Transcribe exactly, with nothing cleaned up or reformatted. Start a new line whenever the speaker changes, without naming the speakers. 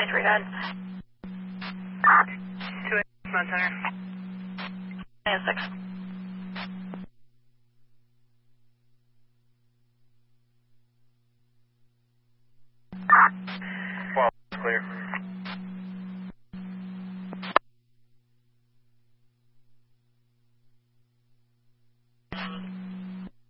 twenty-three head.
two eight, Command Center.
And six.
twelve, clear.